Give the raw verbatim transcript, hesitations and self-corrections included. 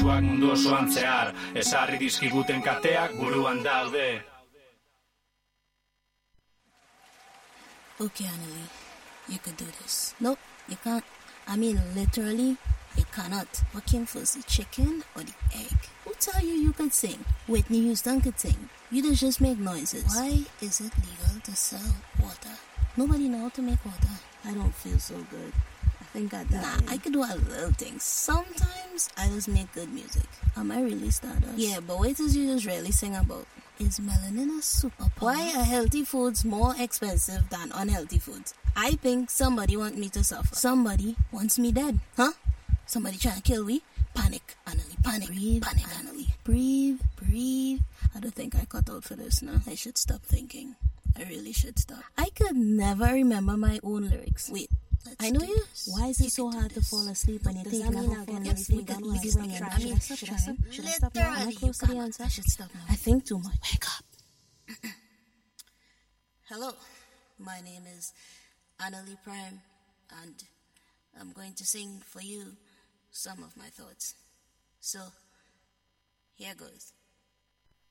mehatxuak mundu osoan zehar, ezarri dizkiguten kateak buruan daude. Okay, Annalie, you could do this. Nope, you can't. I mean, literally, you cannot. What came first, the chicken or the egg? Who tell you you could sing? Whitney Houston could sing. You just just make noises. Why is it legal to sell water? Nobody know how to make water. I don't feel so good. I think I died. Nah, I could do a little things. Sometimes I just make good music. Am I really stardust? Yeah, but wait till you just really sing about. Is melanin a superpower? Why are healthy foods more expensive than unhealthy foods? I think somebody wants me to suffer. Somebody wants me dead. Huh? Somebody trying to kill me? Panic, Annalie, panic. Breathe, panic, Annalie. Breathe, breathe. I don't think I cut out for this now. I should stop thinking. I really should stop. I could never remember my own lyrics. Wait. Let's I know you. This. Why is it so hard to fall asleep when you think you're not falling asleep? I mean, should I stop trying? Should I stop now? Am I close to the answer? I should stop now. I think too much. Wake up. Hello. My name is Annalie Prime, and I'm going to sing for you some of my thoughts. So, here goes.